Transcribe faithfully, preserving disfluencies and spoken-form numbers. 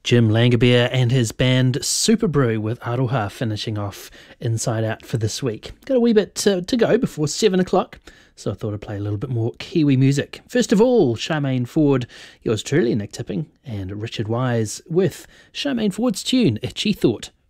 Jim Langerbeer and his band Superbrew with Aroha finishing off Inside Out for this week. Got a wee bit to, to go before seven o'clock, so I thought I'd play a little bit more Kiwi music. First of all, Charmaine Ford, yours truly, Nick Tipping, and Richard Wise with Charmaine Ford's tune, Itchy Thought.